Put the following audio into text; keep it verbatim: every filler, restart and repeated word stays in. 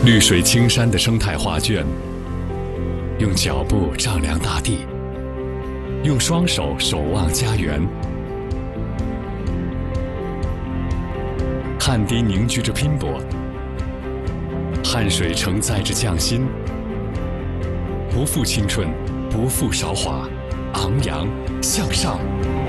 绿水青山的生态画卷，用脚步丈量大地，用双手守望家园。汗滴凝聚着拼搏，汗水承载着匠心，不负青春，不负韶华，昂扬向上。